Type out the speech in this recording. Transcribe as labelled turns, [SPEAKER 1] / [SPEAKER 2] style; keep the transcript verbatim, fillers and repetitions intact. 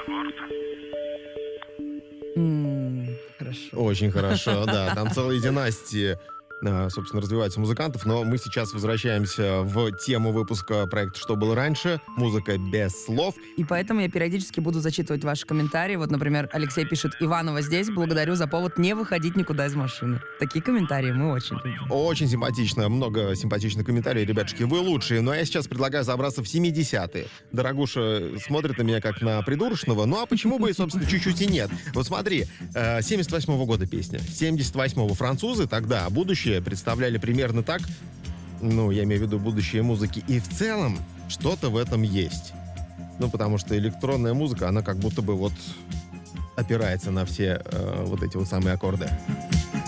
[SPEAKER 1] М, Хорошо.
[SPEAKER 2] Очень хорошо, да. Там целые династии, э, собственно, развиваются музыкантов. Но мы сейчас возвращаемся в тему выпуска проекта «Что было раньше». Музыка без слов.
[SPEAKER 1] И поэтому я периодически буду зачитывать ваши комментарии. Вот, например, Алексей пишет: «Иванова здесь, благодарю за повод не выходить никуда из машины». Такие комментарии мы очень любим.
[SPEAKER 2] Очень симпатично, много симпатичных комментариев, ребятушки, вы лучшие. Но я сейчас предлагаю забраться в семидесятые. Дорогуша смотрит на меня как на придурочного, ну а почему бы и, собственно, чуть-чуть и нет. Вот смотри, э, семьдесят восьмого года песня. семьдесят восьмого французы тогда будущее представляли примерно так. Ну, я имею в виду будущее музыки. И в целом что-то в этом есть. Ну, потому что электронная музыка, она как будто бы вот опирается на все э, вот эти вот самые аккорды.